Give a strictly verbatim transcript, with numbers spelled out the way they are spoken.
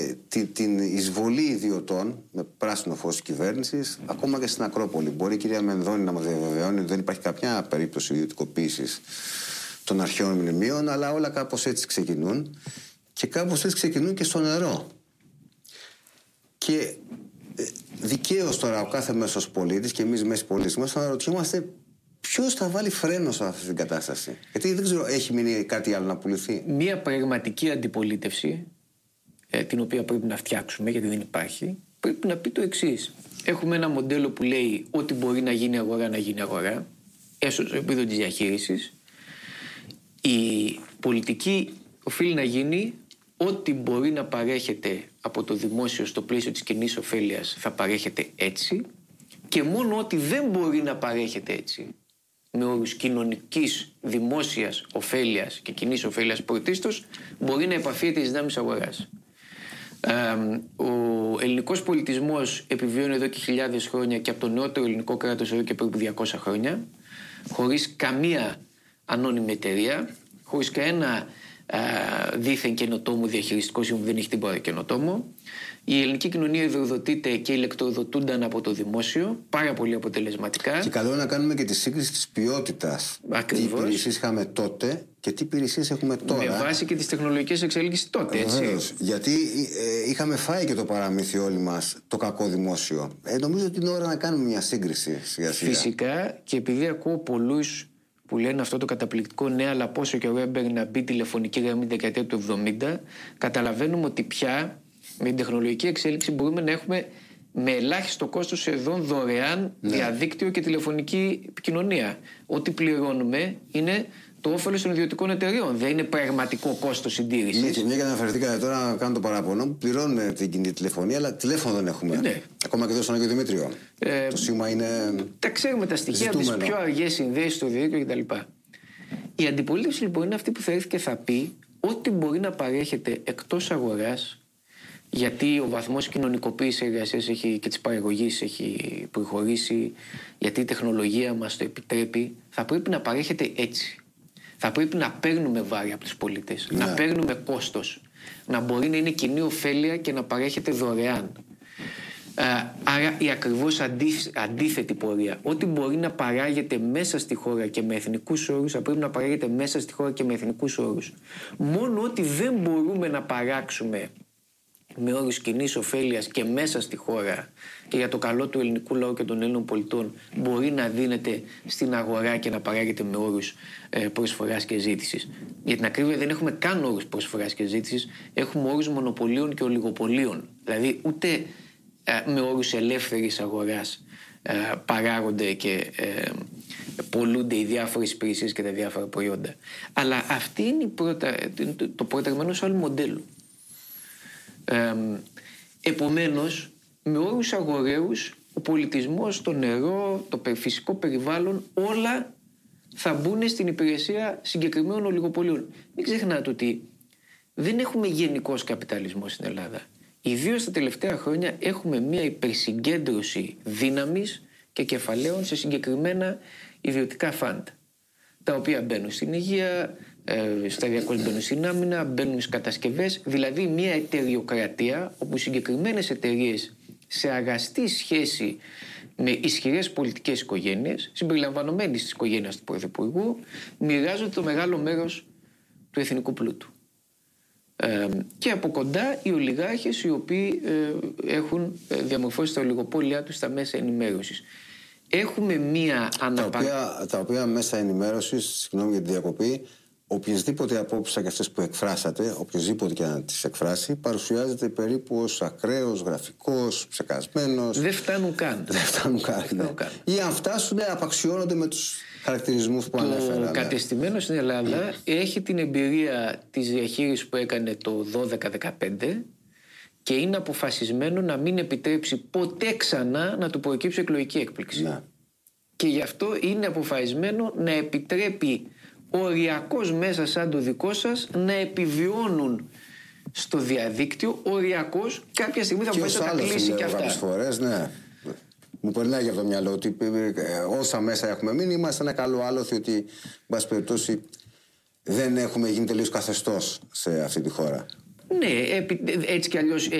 την, την εισβολή ιδιωτών με πράσινο φως της κυβέρνησης, ακόμα και στην Ακρόπολη. Μπορεί η κυρία Μενδώνη να μας διαβεβαιώνει ότι δεν υπάρχει κάποια περίπτωση ιδιωτικοποίησης των αρχαίων μνημείων, αλλά όλα κάπως έτσι ξεκινούν και κάπως έτσι ξεκινούν και στο νερό. Και δικαίως τώρα ο κάθε μέσος πολίτης και εμείς μέσοι πολίτες μας αναρωτιόμαστε ποιος θα βάλει φρένο σε αυτή την κατάσταση. Γιατί δεν ξέρω, έχει μείνει κάτι άλλο να πουληθεί. Μία πραγματική αντιπολίτευση, ε, την οποία πρέπει να φτιάξουμε, γιατί δεν υπάρχει, πρέπει να πει το εξής. Έχουμε ένα μοντέλο που λέει ότι μπορεί να γίνει αγορά, να γίνει αγορά, έσω στο επίπεδο της διαχείρισης. Η πολιτική οφείλει να γίνει ό,τι μπορεί να παρέχεται από το δημόσιο στο πλαίσιο της κοινής ωφέλειας θα παρέχεται έτσι, και μόνο ό,τι δεν μπορεί να παρέχεται έτσι, με όρους κοινωνικής, δημόσιας ωφέλειας και κοινής ωφέλειας πρωτίστως, μπορεί να επαφίεται τις δυνάμεις αγοράς. Ε, ο ελληνικός πολιτισμός επιβιώνει εδώ και χιλιάδες χρόνια και από το νεότερο ελληνικό κράτος εδώ και περίπου διακόσια χρόνια, χωρίς καμία ανώνυμη εταιρεία, χωρίς κανένα Uh, δήθεν καινοτόμο διαχειριστικό σύμβουλο, δεν έχει τίποτα καινοτόμο. Η ελληνική κοινωνία υδροδοτείται και ηλεκτροδοτούνταν από το δημόσιο πάρα πολύ αποτελεσματικά. Και καλό είναι να κάνουμε και τη σύγκριση της ποιότητας. Ακριβώς. Τι υπηρεσίες είχαμε τότε και τι υπηρεσίες έχουμε τώρα. Με βάση και τις τεχνολογικές εξέλιξεις τότε. Έτσι. Βεβαίως. Γιατί ε, είχαμε φάει και το παραμύθι όλοι μας το κακό δημόσιο. Ε, νομίζω ότι είναι ώρα να κάνουμε μια σύγκριση σιγά σιγά. Φυσικά, και επειδή ακούω πολλούς που λένε αυτό το καταπληκτικό ναι, αλλά πόσο καιρό έμπαιρνε να μπει τηλεφωνική γραμμή την δεκαετία του εβδομήντα, καταλαβαίνουμε ότι πια με την τεχνολογική εξέλιξη μπορούμε να έχουμε με ελάχιστο κόστος σχεδόν δωρεάν ναι. διαδίκτυο και τηλεφωνική επικοινωνία. Ό,τι πληρώνουμε είναι το όφελος των ιδιωτικών εταιρεών. Δεν είναι πραγματικό κόστος συντήρησης. Ναι, και μια και αναφερθήκατε τώρα να κάνω το παράπονο που πληρώνουμε την κοινή τηλεφωνία, αλλά τηλέφωνο δεν έχουμε. Ναι. Ακόμα και εδώ στον Άγιο Δημήτριο. Ε, το σήμα είναι. Τα ξέρουμε τα στοιχεία από τις πιο αργές συνδέσεις στο διαδίκτυο κτλ. Η αντιπολίτευση λοιπόν είναι αυτή που θα έρθει και θα πει ό,τι μπορεί να παρέχεται εκτός αγοράς, γιατί ο βαθμός κοινωνικοποίησης εργασίας έχει, και της παραγωγής έχει προχωρήσει, γιατί η τεχνολογία μας το επιτρέπει, θα πρέπει να παρέχεται έτσι. Θα πρέπει να παίρνουμε βάρη από τους πολίτες, ναι. να παίρνουμε κόστος, να μπορεί να είναι κοινή ωφέλεια και να παρέχεται δωρεάν. Άρα η ακριβώς αντίθετη πορεία. Ό,τι μπορεί να παράγεται μέσα στη χώρα και με εθνικούς όρους θα πρέπει να παράγεται μέσα στη χώρα και με εθνικούς όρους. Μόνο ό,τι δεν μπορούμε να παράξουμε με όρους κοινής ωφέλειας και μέσα στη χώρα και για το καλό του ελληνικού λαού και των Έλληνων πολιτών μπορεί να δίνεται στην αγορά και να παράγεται με όρους ε, προσφοράς και ζήτησης. Για την ακρίβεια δεν έχουμε καν όρους προσφοράς και ζήτησης, έχουμε όρους μονοπωλίων και ολιγοπωλίων. Δηλαδή ούτε ε, με όρους ελεύθερης αγοράς ε, παράγονται και ε, πολλούνται οι διάφορες υπηρεσίες και τα διάφορα προϊόντα. Αλλά αυτή είναι η πρώτα, το, το προταγμένος άλλου μοντέλου. Ε, επομένως, με όρους αγοραίους, ο πολιτισμός, το νερό, το φυσικό περιβάλλον, όλα θα μπουν στην υπηρεσία συγκεκριμένων ολιγοπωλίων. Μην ξεχνάτε ότι δεν έχουμε γενικός καπιταλισμό στην Ελλάδα. Ιδίως τα τελευταία χρόνια έχουμε μια υπερσυγκέντρωση δύναμης και κεφαλαίων σε συγκεκριμένα ιδιωτικά φαντ, τα οποία μπαίνουν στην υγεία, ε, σταδιακώς μπαίνουν στην άμυνα, μπαίνουν στις κατασκευές, δηλαδή μια εταιριοκρατία όπου συγκεκριμένες εταιρείες σε αγαστή σχέση με ισχυρές πολιτικές οικογένειες, συμπεριλαμβανομένης της οικογένειας του Πρωθυπουργού, μοιράζονται το μεγάλο μέρος του εθνικού πλούτου. Ε, και από κοντά οι ολιγάρχες οι οποίοι ε, έχουν διαμορφώσει τα ολιγοπόλια τους στα μέσα ενημέρωσης. Έχουμε μία αναπαραγωγή. Τα οποία, τα οποία μέσα ενημέρωσης, συγγνώμη για τη διακοπή, οποιασδήποτε απόψεις και αυτές που εκφράσατε, οποιοδήποτε και να τις εκφράσει, παρουσιάζεται περίπου ως ακραίος, γραφικός, ψεκασμένος. Δεν φτάνουν καν. Δεν φτάνουν καν. Ναι. καν. Ή αν φτάσουν, απαξιώνονται με τους χαρακτηρισμούς που ανέφερα. Το κατεστημένο στην Ελλάδα έχει την εμπειρία της διαχείρισης που έκανε το δώδεκα δεκαπέντε και είναι αποφασισμένο να μην επιτρέψει ποτέ ξανά να του προκύψει εκλογική έκπληξη. Ναι. Και γι' αυτό είναι αποφασισμένο να επιτρέπει οριακώς μέσα σαν το δικό σας να επιβιώνουν στο διαδίκτυο, οριακώς κάποια στιγμή θα μπορέσει να τα κλείσει και αυτά. Κάποιες φορές, ναι. Μου περνάει από το μυαλό ότι όσα μέσα έχουμε μείνει, είμαστε ένα καλό άλοθη ότι, εν πάση περιπτώσει, δεν έχουμε γίνει τελείως καθεστώς σε αυτή τη χώρα. Ναι, έτσι κι αλλιώς